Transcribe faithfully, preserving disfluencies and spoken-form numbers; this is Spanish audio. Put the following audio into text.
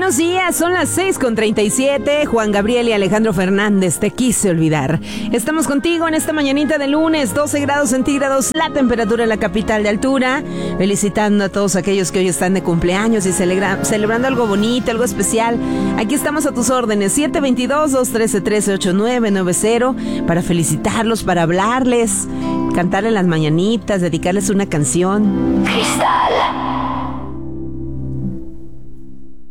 buenos días, son las seis con treinta y siete. Juan Gabriel y Alejandro Fernández, te quise olvidar. Estamos contigo en esta mañanita de lunes, doce grados centígrados, la temperatura en la capital de altura. Felicitando a todos aquellos que hoy están de cumpleaños y celebra- celebrando algo bonito, algo especial. Aquí estamos a tus órdenes, siete dos dos, dos uno tres, uno tres ocho nueve nueve cero, para felicitarlos, para hablarles, cantarles las mañanitas, dedicarles una canción. Cristal